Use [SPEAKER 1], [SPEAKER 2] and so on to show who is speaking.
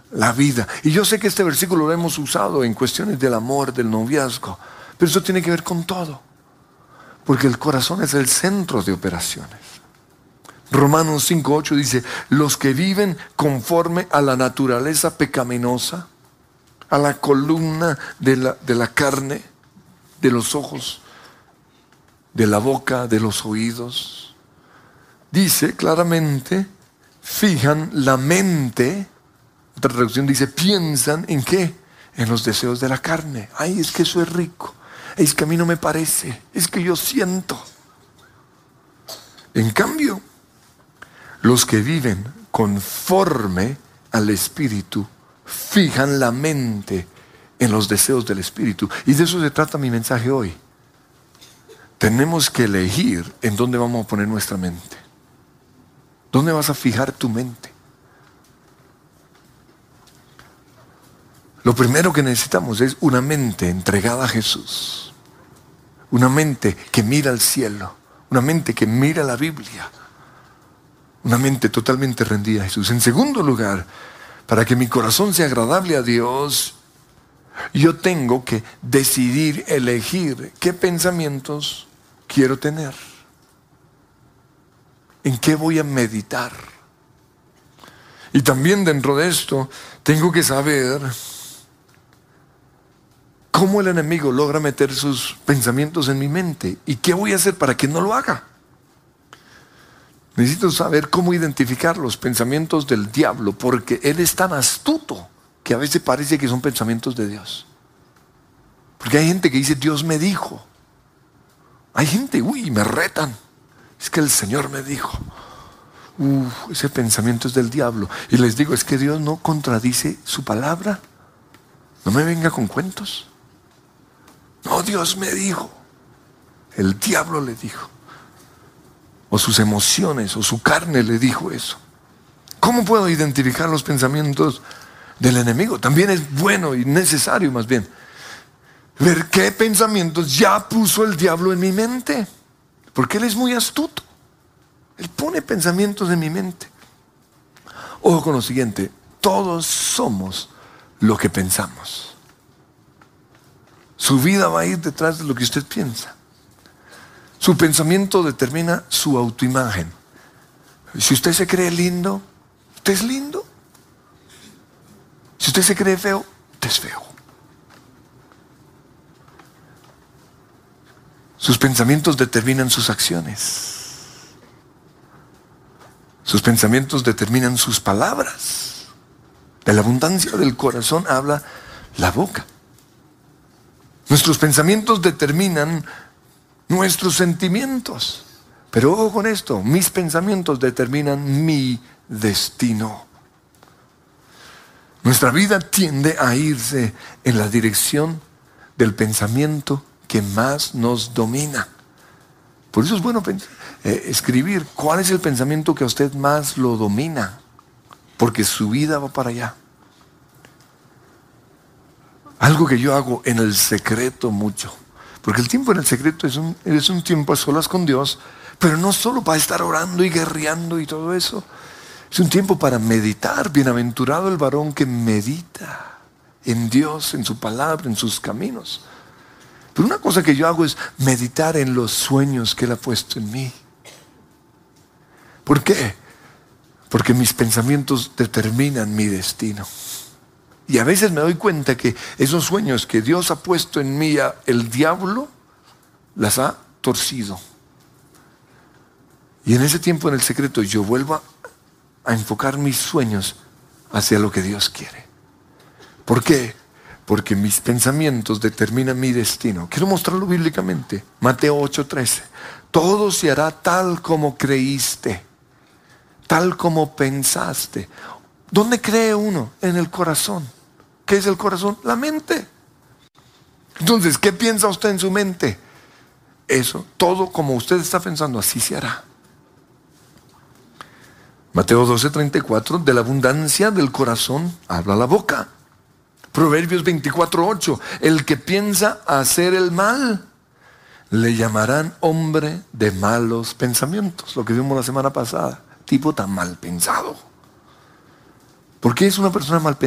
[SPEAKER 1] la vida. Y yo sé que este versículo lo hemos usado en cuestiones del amor, del noviazgo, pero eso tiene que ver con todo, porque el corazón es el centro de operaciones. Romanos 5:8 dice: los que viven conforme a la naturaleza pecaminosa, a la columna de la carne, de los ojos, de la boca, de los oídos, dice claramente, fijan la mente. Otra traducción dice: piensan ¿en qué? En los deseos de la carne. Ay, es que eso es rico. Es que a mí no me parece. Es que yo siento. En cambio, los que viven conforme al Espíritu fijan la mente en los deseos del Espíritu. Y de eso se trata mi mensaje hoy. Tenemos que elegir en dónde vamos a poner nuestra mente. ¿Dónde vas a fijar tu mente? Lo primero que necesitamos es una mente entregada a Jesús. Una mente que mira al cielo. Una mente que mira la Biblia. Una mente totalmente rendida a Jesús. En segundo lugar, para que mi corazón sea agradable a Dios, yo tengo que decidir, elegir qué pensamientos quiero tener. ¿En qué voy a meditar? Y también dentro de esto, tengo que saber cómo el enemigo logra meter sus pensamientos en mi mente. ¿Y qué voy a hacer para que no lo haga? Necesito saber cómo identificar los pensamientos del diablo, porque él es tan astuto que a veces parece que son pensamientos de Dios. Porque hay gente que dice: Dios me dijo. Hay gente, me retan. Es que el Señor me dijo. Ese pensamiento es del diablo. Y les digo, es que Dios no contradice su palabra. No me venga con cuentos. No, Dios me dijo. El diablo le dijo. O sus emociones, o su carne le dijo eso. ¿Cómo puedo identificar los pensamientos del enemigo? También es bueno y necesario, más bien, ver qué pensamientos ya puso el diablo en mi mente. Porque él es muy astuto. Él pone pensamientos en mi mente. Ojo con lo siguiente: todos somos lo que pensamos. Su vida va a ir detrás de lo que usted piensa. Su pensamiento determina su autoimagen. Si usted se cree lindo, usted es lindo. Si usted se cree feo, usted es feo. Sus pensamientos determinan sus acciones. Sus pensamientos determinan sus palabras. De la abundancia del corazón habla la boca. Nuestros pensamientos determinan nuestros sentimientos. Pero ojo con esto: mis pensamientos determinan mi destino. Nuestra vida tiende a irse en la dirección del pensamiento que más nos domina. Por eso es bueno escribir cuál es el pensamiento que a usted más lo domina, porque su vida va para allá. Algo que yo hago en el secreto mucho, porque el tiempo en el secreto es un tiempo a solas con Dios, pero no solo para estar orando y guerreando y todo eso. Es un tiempo para meditar. Bienaventurado el varón que medita en Dios, en su palabra, en sus caminos. Pero una cosa que yo hago es meditar en los sueños que Él ha puesto en mí. ¿Por qué? Porque mis pensamientos determinan mi destino. Y a veces me doy cuenta que esos sueños que Dios ha puesto en mí, el diablo las ha torcido. Y en ese tiempo en el secreto yo vuelvo a enfocar mis sueños hacia lo que Dios quiere. ¿Por qué? Porque mis pensamientos determinan mi destino. Quiero mostrarlo bíblicamente. Mateo 8:13. Todo se hará tal como creíste, tal como pensaste. ¿Dónde cree uno? En el corazón. ¿Qué es el corazón? La mente. Entonces, ¿qué piensa usted en su mente? Eso, todo como usted está pensando, así se hará. Mateo 12:34, de la abundancia del corazón habla la boca. Proverbios 24:8, el que piensa hacer el mal, le llamarán hombre de malos pensamientos. Lo que vimos la semana pasada, tipo tan mal pensado. ¿Por qué es una persona mal pensada?